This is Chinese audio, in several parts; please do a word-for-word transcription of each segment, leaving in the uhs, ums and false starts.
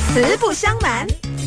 实不相瞒。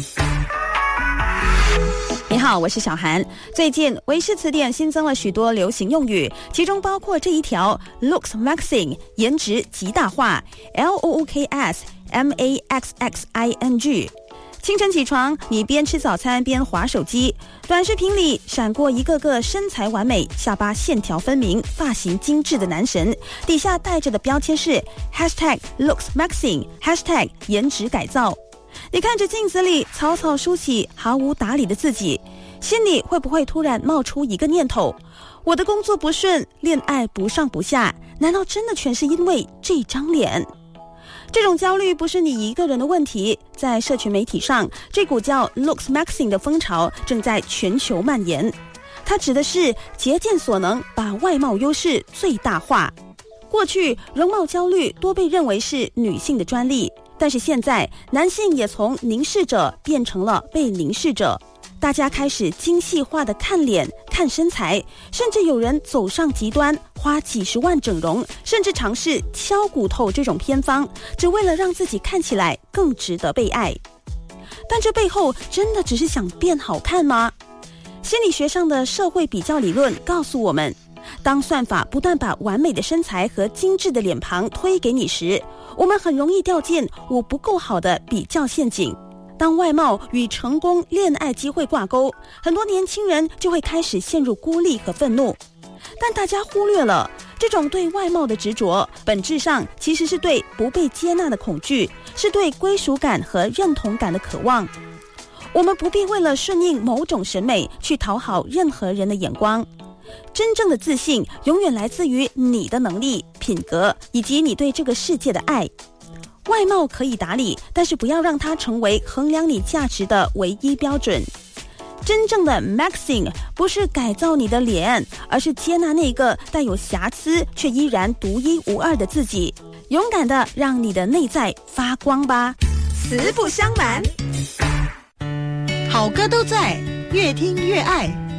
你好，我是小涵。最近维氏词典新增了许多流行用语，其中包括这一条 looks maxing 颜值极大化 L O O K S M A X X I N G。 清晨起床，你边吃早餐边滑手机，短视频里闪过一个个身材完美、下巴线条分明、发型精致的男神，底下带着的标签是 hashtag looks maxing hashtag 颜值改造。你看着镜子里草草梳洗、毫无打理的自己，心里会不会突然冒出一个念头：我的工作不顺，恋爱不上不下，难道真的全是因为这张脸？这种焦虑不是你一个人的问题，在社群媒体上，这股叫 looks maxing 的风潮正在全球蔓延。它指的是竭尽所能把外貌优势最大化。过去容貌焦虑多被认为是女性的专利，但是现在男性也从凝视者变成了被凝视者，大家开始精细化的看脸、看身材，甚至有人走上极端，花几十万整容，甚至尝试敲骨头这种偏方，只为了让自己看起来更值得被爱。但这背后真的只是想变好看吗？心理学上的社会比较理论告诉我们，当算法不断把完美的身材和精致的脸庞推给你时，我们很容易掉进我不够好的比较陷阱。当外貌与成功恋爱机会挂钩，很多年轻人就会开始陷入孤立和愤怒。但大家忽略了，这种对外貌的执着，本质上其实是对不被接纳的恐惧，是对归属感和认同感的渴望。我们不必为了顺应某种审美去讨好任何人的眼光。真正的自信永远来自于你的能力、品格以及你对这个世界的爱。外貌可以打理，但是不要让它成为衡量你价值的唯一标准。真正的 maxing 不是改造你的脸，而是接纳那个带有瑕疵却依然独一无二的自己，勇敢的让你的内在发光吧。 实不相瞒， 好歌都在，越听越爱。